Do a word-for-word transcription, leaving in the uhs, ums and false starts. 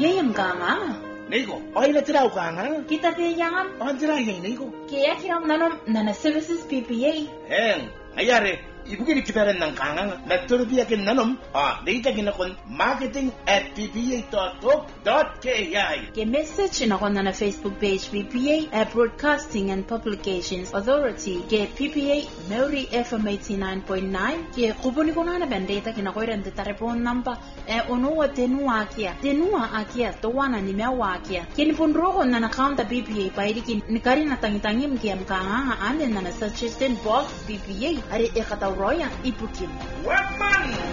Yeye mkanga. Niko, oile tira ukanga. Kita te yangam. On tira hei niko. Kaya kiram nanom nana services P P A. Heng, ayare. Ibukiri kitaren ng kanga. Nagturubiya kin nanom. Ah, data kinakon marketing at p p a dot org dot k i. Ke message na kon na Facebook page P P A Broadcasting and Publications Authority. Ke P P A Maori F M eighty-nine point nine. Ke kubuni ko na na bandeta kinakoiran de tarepon number. E ono wa tenua akia. Tenua akia to wana ni mewa akia. Ke ni pondro ko na na counter P P A pa iriki ni kari na tangitangi mkiam kanga ande na na suggestion box P P A. Are e kata roya ipukin. Weapon!